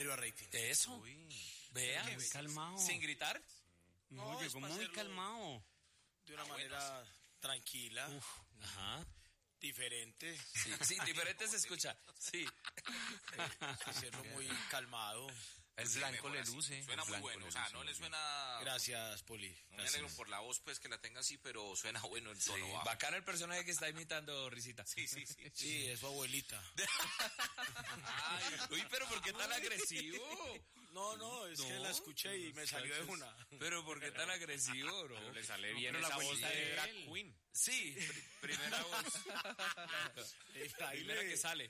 Arriba rating. Eso. Uy, Vea, Muy calmado. sin gritar. No, No, llegó es para muy hacerlo calmado. De una manera tranquila, Ajá. diferente, Sí, diferente se escucha. Sí. hacerlo muy calmado. el Sí, blanco mejor le así. luce. Suena el muy blanco bueno, le o sea, luce no muy le bien. suena... Gracias, Poli. No me alegro por la voz, pues, que la tenga así, pero suena bueno el tono. bajo. Bacano el personaje que está imitando, Risita. Sí. Sí, es su abuelita. Ay, uy, pero ¿por qué tan agresivo? No, es que la escuché y me salió de una. Pero ¿por qué tan agresivo, bro? Pero le sale bien pero la esa voz abuelita de de drag él. queen. Sí, primera voz. Primera que sale.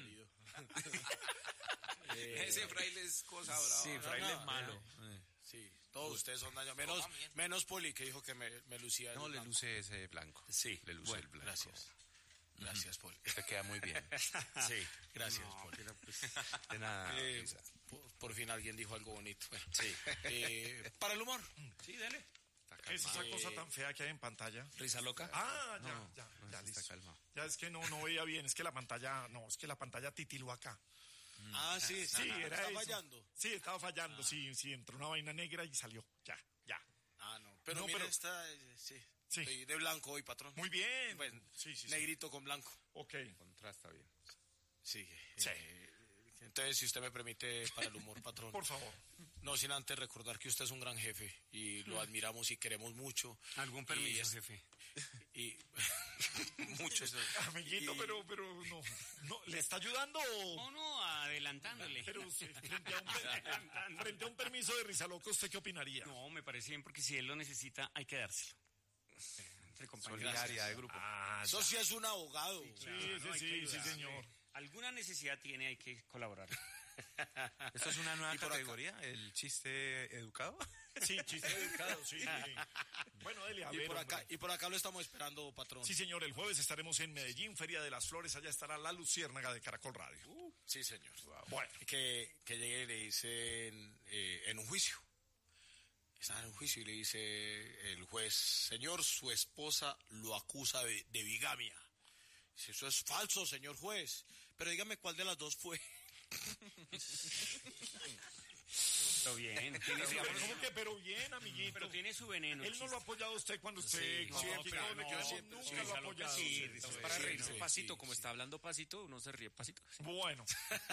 Ese fraile es cosa brava. Sí, fraile es malo. Sí, todos ustedes son daños. Coma bien. Menos Poli, que dijo que me lucía. No, el le blanco. luce ese blanco. Sí. Le luce Bueno, el blanco. gracias. Gracias, Poli. Te queda muy bien. Sí, gracias, Poli. De nada. Risa. Por fin alguien dijo algo bonito. Bueno, Sí. para el humor. Sí, dale. Está ¿Qué es esa calmado. cosa tan fea que hay en pantalla? Risa loca. Ah, ya, No, ya, no, ya, sí listo. está calmado. Ya es que no veía bien, es que la pantalla titiló acá. Ah, sí, Sí, era está eso. fallando. Sí, estaba fallando, sí, entró una vaina negra y salió. Ya. Ah, no. Pero No, mira, pero- esta, sí. Sí. Estoy de blanco hoy, patrón. Muy bien. Pues, Sí. negrito con blanco. Ok. Contrasta bien. Sí. Sí. Entonces, si usted me permite, para el humor, patrón. Por favor. No sin antes recordar que usted es un gran jefe y lo admiramos y queremos mucho. Algún Y permiso, es- jefe. Y mucho. Amiguito, Y- pero no, ¿le está ayudando o...? No, adelantándole. Pero frente a un permiso de risa loca, ¿usted qué opinaría? No, me parece bien porque si él lo necesita, hay que dárselo. Entre compañeros. Solidaridad de grupo. Ah, Eso sí es un abogado. sí, Claro, hay que ayudar. señor. Alguna necesidad tiene, hay que colaborar. ¿Esto es una nueva Y por acá- categoría? ¿El chiste educado? Sí, chiste educado, sí. Bueno, Delia, a Y ver, por acá, hombre. y por acá lo estamos esperando, patrón. Sí, señor, el jueves estaremos en Medellín, Feria de las Flores, allá estará la Luciérnaga de Caracol Radio. Sí, señor. Bueno. Que llegue y le dicen en un juicio. Está en un juicio y le dice el juez, señor, su esposa lo acusa de bigamia. Dice, eso es falso, señor juez. Pero dígame cuál de las dos fue. Pero bien, tiene su ¿Cómo veneno. que? Pero bien, amiguito. Pero tiene su veneno. Él no lo ha apoyado a usted cuando usted... Sí, no, siempre, no, no, yo siempre, nunca sí, lo ha Risa apoyado. loca, sí, Usted. es Para Sí, reírse sí, pasito, sí, como sí. está hablando pasito, uno se ríe pasito. Bueno.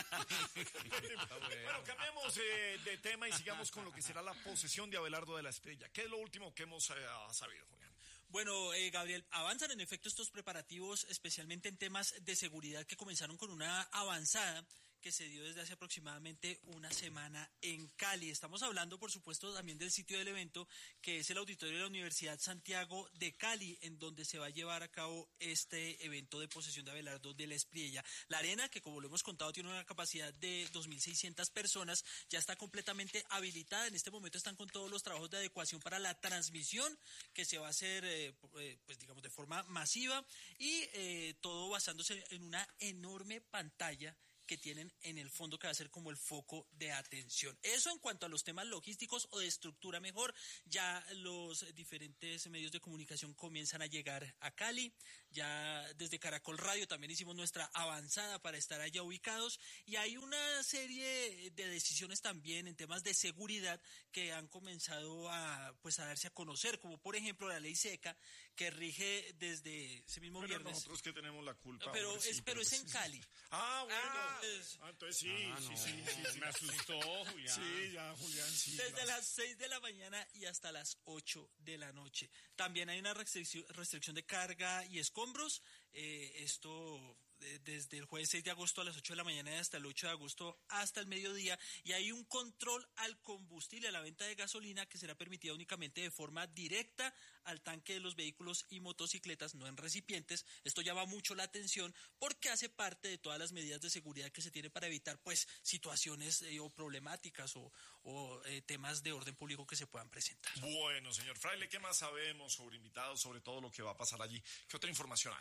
Bueno, cambiemos de tema y sigamos con lo que será la posesión de Abelardo de la Estrella. ¿Qué es lo último que hemos sabido, Julián? Bueno, Gabriel, avanzan en efecto estos preparativos, especialmente en temas de seguridad que comenzaron con una avanzada que se dio desde hace aproximadamente una semana en Cali. Estamos hablando, por supuesto, también del sitio del evento, que es el auditorio de la Universidad Santiago de Cali, en donde se va a llevar a cabo este evento de posesión de Abelardo de la Espriella. La arena, que como lo hemos contado, tiene una capacidad de 2.600 personas, ya está completamente habilitada. En este momento están con todos los trabajos de adecuación para la transmisión, que se va a hacer, pues digamos, de forma masiva, y todo basándose en una enorme pantalla que tienen en el fondo, que va a ser como el foco de atención. Eso en cuanto a los temas logísticos o de estructura mejor. Ya los diferentes medios de comunicación comienzan a llegar a Cali. Ya desde Caracol Radio también hicimos nuestra avanzada para estar allá ubicados. Y hay una serie de decisiones también en temas de seguridad que han comenzado a darse a conocer, como por ejemplo la ley seca que rige desde ese mismo Pero viernes. nosotros que tenemos la culpa. Pero hombre, sí, es en pues, Cali. Ah, bueno. Entonces, Entonces sí. Me asustó, Julián. Sí, ya, Julián, sí. desde gracias. las 6 de la mañana y hasta las 8 de la noche. También hay una restricción de carga y escombros. Esto desde el jueves 6 de agosto a las 8 de la mañana y hasta el 8 de agosto hasta el mediodía. Y hay un control al combustible, a la venta de gasolina, que será permitida únicamente de forma directa al tanque de los vehículos y motocicletas, no en recipientes. Esto llama mucho la atención porque hace parte de todas las medidas de seguridad que se tiene para evitar situaciones o problemáticas o temas de orden público que se puedan presentar. Bueno, señor Fraile, ¿qué más sabemos sobre invitados, sobre todo lo que va a pasar allí? ¿Qué otra información hay?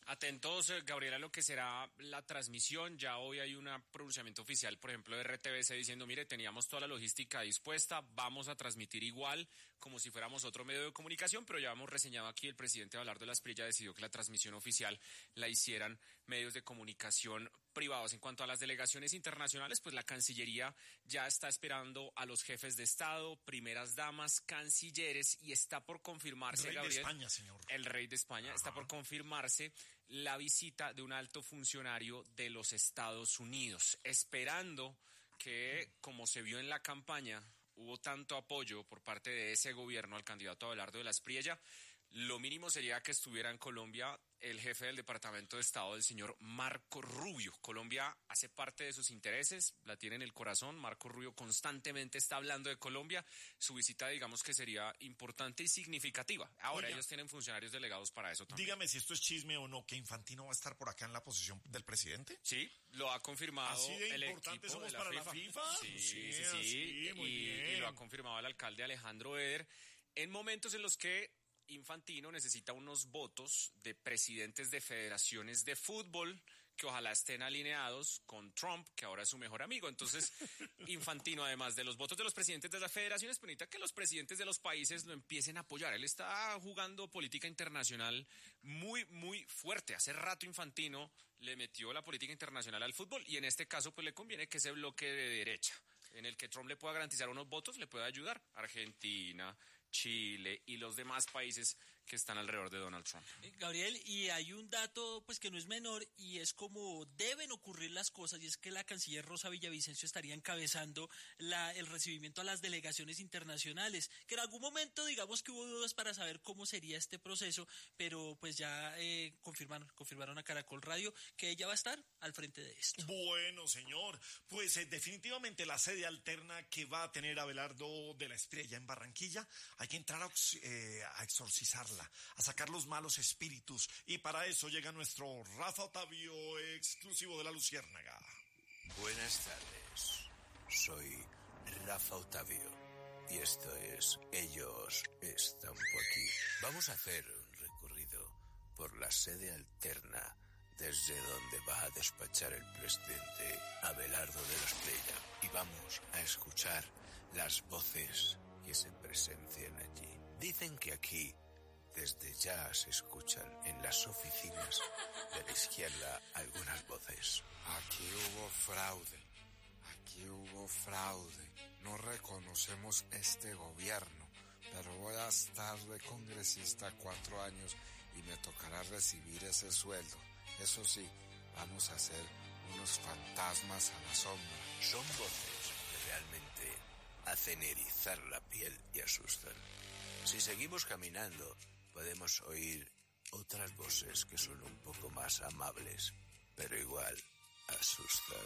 Atentos, Gabriela, a lo que será la transmisión. Ya hoy hay un pronunciamiento oficial, por ejemplo, de RTBC diciendo, mire, teníamos toda la logística dispuesta, vamos a transmitir igual como si fuéramos otro medio de comunicación, pero ya hemos reseñado aquí, el presidente Abelardo de la Espriella decidió que la transmisión oficial la hicieran medios de comunicación privados. En cuanto a las delegaciones internacionales, pues la Cancillería ya está esperando a los jefes de Estado, primeras damas, cancilleres, y está por confirmarse, Rey Gabriel, de España, señor. el rey de España, está por confirmarse la visita de un alto funcionario de los Estados Unidos, esperando que, como se vio en la campaña, hubo tanto apoyo por parte de ese gobierno al candidato Abelardo de la Espriella, lo mínimo sería que estuviera en Colombia el jefe del Departamento de Estado, el señor Marco Rubio. Colombia hace parte de sus intereses, la tiene en el corazón. Marco Rubio constantemente está hablando de Colombia. Su visita, digamos que sería importante y significativa. Ahora, Oiga, ellos tienen funcionarios delegados para eso también. Dígame si esto es chisme o no, que Infantino va a estar por acá en la posición del presidente. Sí, lo ha confirmado Así de el importante equipo somos de para la FIFA. Sí, Sí, así, muy y bien. lo ha confirmado el alcalde Alejandro Eder en momentos en los que Infantino necesita unos votos de presidentes de federaciones de fútbol que ojalá estén alineados con Trump, que ahora es su mejor amigo. Entonces, Infantino, además de los votos de los presidentes de las federaciones, permite que los presidentes de los países lo empiecen a apoyar. Él está jugando política internacional muy, muy fuerte. Hace rato Infantino le metió la política internacional al fútbol y en este caso pues le conviene que ese bloque de derecha, en el que Trump le pueda garantizar unos votos, le pueda ayudar. Argentina, Chile y los demás países que están alrededor de Donald Trump. Gabriel, y hay un dato pues que no es menor y es como deben ocurrir las cosas, y es que la canciller Rosa Villavicencio estaría encabezando el recibimiento a las delegaciones internacionales, que en algún momento digamos que hubo dudas para saber cómo sería este proceso, pero pues ya confirmaron a Caracol Radio que ella va a estar al frente de esto. Bueno, señor, pues definitivamente la sede alterna que va a tener Abelardo de la Espriella en Barranquilla, hay que entrar a exorcizarla, a sacar los malos espíritus, y para eso llega nuestro Rafa Otavio, exclusivo de La Luciérnaga. Buenas tardes, soy Rafa Otavio y esto es Ellos Están por aquí. Vamos a hacer un recorrido por la sede alterna desde donde va a despachar el presidente Abelardo de la Espriella, y vamos a escuchar las voces que se presencian allí. Dicen que aquí desde ya se escuchan en las oficinas de la izquierda algunas voces. Aquí hubo fraude. No reconocemos este gobierno, pero voy a estar de congresista 4 años y me tocará recibir ese sueldo. Eso sí, vamos a ser unos fantasmas a la sombra. Son voces que realmente hacen erizar la piel y asustan. Si seguimos caminando, podemos oír otras voces que son un poco más amables, pero igual asustan.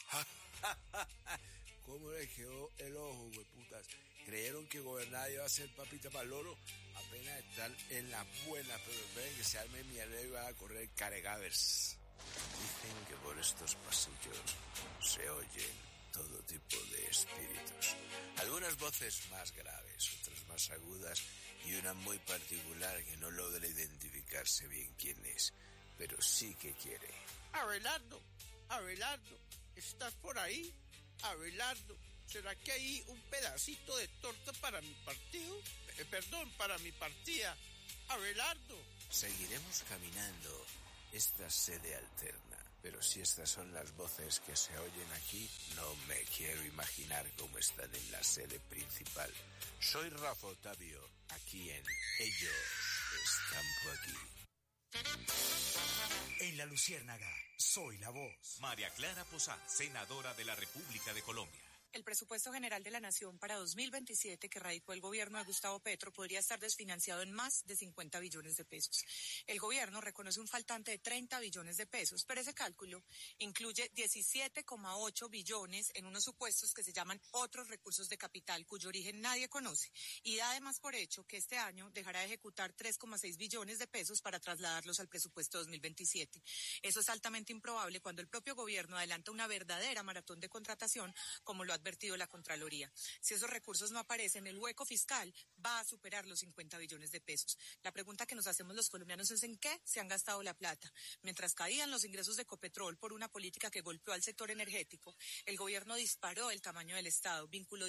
¿Cómo les quedó el ojo, hueputas? ¿Creyeron que gobernar iba a ser papita para el loro? Apenas están en la buena, pero ven que se arme mierda y van a correr caregavers. Dicen que por estos pasillos se oyen todo tipo de espíritus. Algunas voces más graves, otras más agudas y una muy particular que no logra identificarse bien quién es, pero sí que quiere. Abelardo, ¿estás por ahí? Abelardo, ¿será que hay un pedacito de torta para mi partido? Para mi partida. Abelardo. Seguiremos caminando esta sede alterna, pero si estas son las voces que se oyen aquí, no me quiero imaginar cómo están en la sede principal. Soy Rafa Otavio, aquí en Ellos Están por aquí. En La Luciérnaga, soy la voz. María Clara Posar, senadora de la República de Colombia. El presupuesto general de la Nación para 2027 que radicó el gobierno de Gustavo Petro podría estar desfinanciado en más de 50 billones de pesos. El gobierno reconoce un faltante de 30 billones de pesos, pero ese cálculo incluye 17,8 billones en unos supuestos que se llaman otros recursos de capital, cuyo origen nadie conoce, y da además por hecho que este año dejará de ejecutar 3,6 billones de pesos para trasladarlos al presupuesto 2027. Eso es altamente improbable cuando el propio gobierno adelanta una verdadera maratón de contratación, como lo advierte advertido la Contraloría. Si esos recursos no aparecen, el hueco fiscal va a superar los 50 billones de pesos. La pregunta que nos hacemos los colombianos es ¿en qué se han gastado la plata? Mientras caían los ingresos de Ecopetrol por una política que golpeó al sector energético, el gobierno disparó el tamaño del Estado, vinculó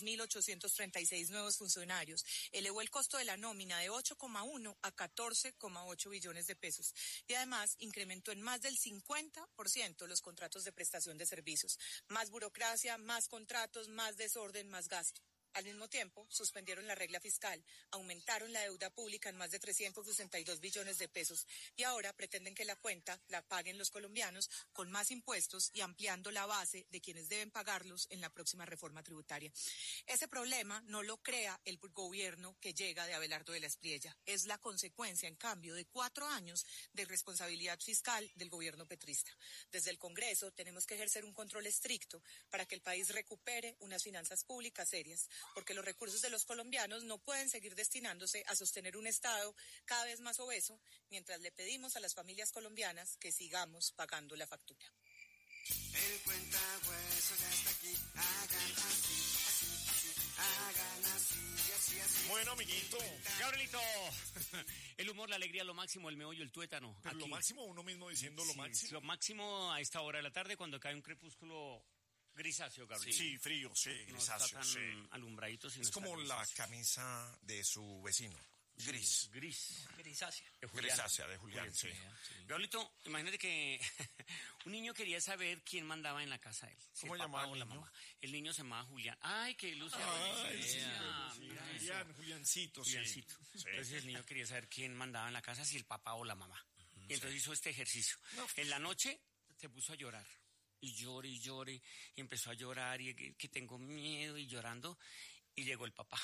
16.836 nuevos funcionarios, elevó el costo de la nómina de 8,1 a 14,8 billones de pesos y además incrementó en más del 50% los contratos de prestación de servicios. Más burocracia, más contratos, más desorden, más gasto. Al mismo tiempo, suspendieron la regla fiscal, aumentaron la deuda pública en más de 362 billones de pesos y ahora pretenden que la cuenta la paguen los colombianos con más impuestos y ampliando la base de quienes deben pagarlos en la próxima reforma tributaria. Ese problema no lo crea el gobierno que llega de Abelardo de la Espriella. Es la consecuencia, en cambio, de 4 años de irresponsabilidad fiscal del gobierno petrista. Desde el Congreso tenemos que ejercer un control estricto para que el país recupere unas finanzas públicas serias, porque los recursos de los colombianos no pueden seguir destinándose a sostener un Estado cada vez más obeso, mientras le pedimos a las familias colombianas que sigamos pagando la factura. El cuentahuesos ya está aquí, hagan así, hagan así. Bueno, amiguito. Gabrielito, el humor, la alegría, lo máximo, el meollo, el tuétano. Pero aquí. lo máximo, uno mismo diciendo lo Sí, máximo. Lo máximo a esta hora de la tarde cuando cae un crepúsculo grisáceo, Gabriel. Sí, frío, sí, No grisáceo, está tan sí. alumbradito, sino Es como está la grisáceo. camisa de su vecino, gris. Gris. Grisácea. De Julián. Grisácea, de Julián, sí. Gabrielito, imagínate que un niño quería saber quién mandaba en la casa de él. Si ¿Cómo el papá llamaba el o la niño? mamá. El niño se llamaba Julián. Ay, qué ilusión. Ay, sí, Mira eso. Julián, Juliancito, sí. Juliancito. Sí. Entonces el niño quería saber quién mandaba en la casa, si el papá o la mamá. Y entonces hizo este ejercicio. En la noche se puso a llorar. Y llore, y empezó a llorar, y que tengo miedo, y llorando, y llegó el papá.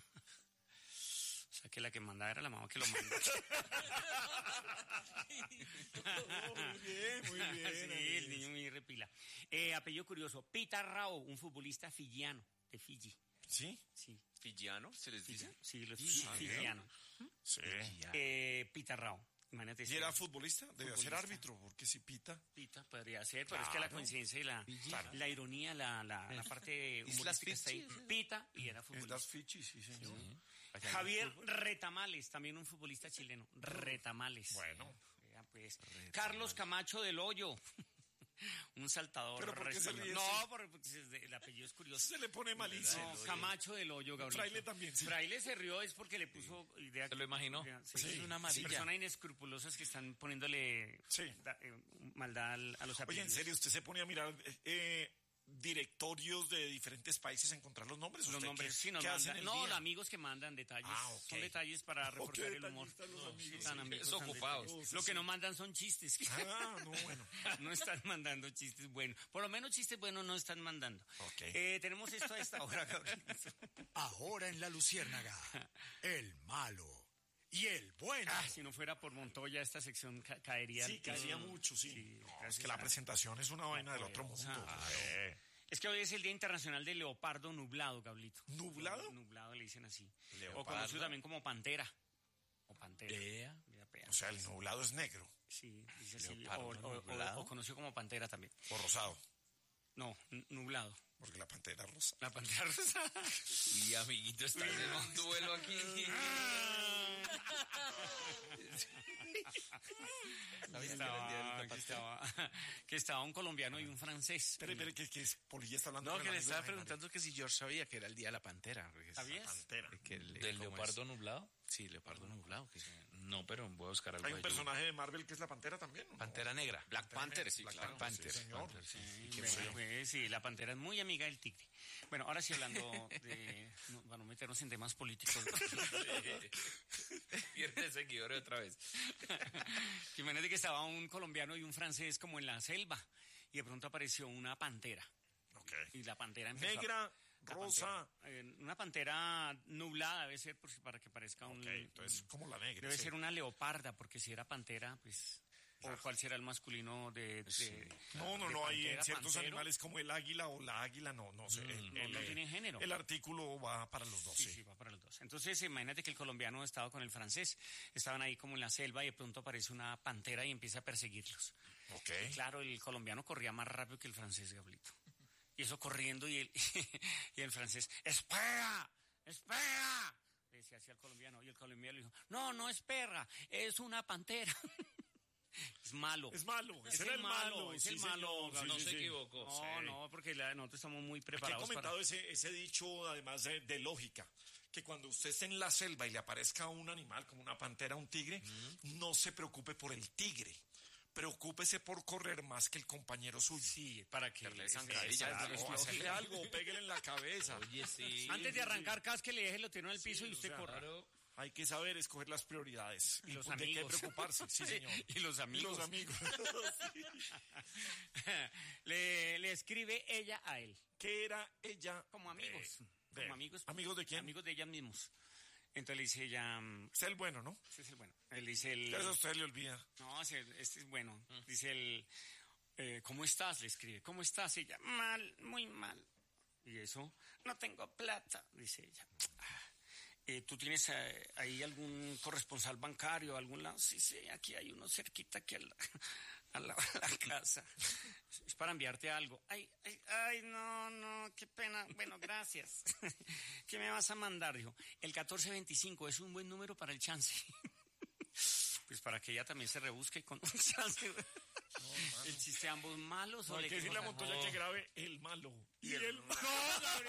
O sea, que la que mandaba era la mamá que lo mandó. Muy bien, muy bien. Sí, el niño muy repila. Apellido curioso, Pita Rao, un futbolista fiyiano, de Fiji. ¿Sí? Sí. ¿Fiyiano se les dice? Sí, los fiyianos. Sí. Pita Rao. Imagínate. ¿Y era futbolista? Debía ser árbitro, porque si pita. Pita podría ser, pero es que la coincidencia y la ironía, la parte humorística está ahí. Pita y era futbolista. Las Fichi, sí, señor. Javier Retamales, también un futbolista chileno. Retamales. Bueno. Pues. Carlos Camacho del Hoyo. Un saltador. ¿Pero por qué se ríe? No, porque el apellido es curioso. Se le pone malísimo. No, Camacho del Hoyo, Gabriel. Fraile también, sí. Fraile se rió es porque le puso idea. ¿Se lo imaginó? Sí, Es una amarilla. Personas inescrupulosas que están poniéndole maldad a los apellidos. Oye, en serio, usted se pone a mirar directorios de diferentes países a encontrar los nombres. Los nombres, sí, nos ¿qué hacen mandan. el No, día? amigos que mandan detalles. Ok. Son detalles para reforzar el humor. Tan amigos, tan ocupados. detalles. Lo que no mandan son chistes. No, bueno. No están mandando chistes buenos. Por lo menos chistes buenos no están mandando. Tenemos esto a esta hora, Gabriel. Ahora en La Luciérnaga, el malo y el bueno. Si no fuera por Montoya, esta sección caería. Sí, caería mucho, sí. No, es que la presentación es una vaina del otro mundo. Es que hoy es el Día Internacional del Leopardo Nublado, Gablito. ¿Nublado? Nublado le dicen así. Leopardo. O conocido también como pantera. O pantera. O sea, el nublado es negro. Sí, dice así. Leopardo O conocido como pantera también. O rosado. No, nublado. Porque la pantera rosa. La pantera rosa. Y amiguito, está en un duelo aquí. Que estaba un colombiano y un francés. Espere, que Polilla está hablando. No, que le estaba preguntando que si George sabía que era el día de la pantera. ¿Sabías? Pantera. ¿Del leopardo nublado? Sí, leopardo nublado. No, pero voy a buscar algo. Hay un personaje de Marvel que es la pantera también, ¿no? Pantera negra. Black Panther, sí, claro. Black Panther. Sí, señor. Sí, la pantera es muy amiga del tigre. Bueno, ahora sí hablando de... para no meternos en temas políticos. Pierde seguidores otra vez. Imagínate que estaba un colombiano y un francés como en la selva y de pronto apareció una pantera. Y la pantera empezó negra, rosa. Una pantera nublada debe ser para que parezca un... Entonces, como la negra. Debe ser una leoparda, porque si era pantera, pues... ¿O cuál será el masculino de No, hay pantera, ciertos pantero? animales como el águila o la águila, no sé. No tiene género. El artículo va para los dos, Sí, va para los dos. Entonces, imagínate que el colombiano estaba con el francés, estaban ahí como en la selva y de pronto aparece una pantera y empieza a perseguirlos. Claro, el colombiano corría más rápido que el francés, Gablito. Y eso corriendo y el francés, ¡espera! ¡Espera! Le decía así al colombiano. Y el colombiano le dijo, no es perra, es una pantera. Es malo. Es malo, es el malo. Es el malo. No se equivocó. No, porque nosotros estamos muy Aquí he preparados comentado ese dicho, además de lógica, que cuando usted esté en la selva y le aparezca un animal como una pantera, un tigre, no se preocupe por el tigre. Preocúpese por correr más que el compañero suyo. Sí, para que le zancadilla. O hacerle algo, pégale en la cabeza. Oye, sí. Antes de arrancar, cásquele, déjelo, tiró en el piso y usted corra. Hay que saber escoger las prioridades. Y los ¿De amigos. qué preocuparse? Sí, señor. Y los amigos. Y los amigos. Sí. le escribe ella a él. ¿Qué era ella? Como amigos. Como amigos. ¿Amigos de quién? Amigos de ella mismos. Entonces le dice ella... Es el bueno, ¿no? Ese es el bueno. Él dice el... Eso a usted le olvida. No, este es bueno. Dice el... ¿cómo estás? Le escribe. ¿Cómo estás? Y ella, mal, muy mal. Y eso, no tengo plata, dice ella. ¿Tú tienes ahí algún corresponsal bancario, algún lado? Sí, aquí hay uno cerquita aquí a la casa. Es para enviarte algo. Ay, no, qué pena. Bueno, gracias. ¿Qué me vas a mandar? Dijo, el 1425 es un buen número para el chance. Pues para que ella también se rebusque con un chance. El chiste ambos malos. No, hay que decirle a Montoya que grabe el malo. Y el malo.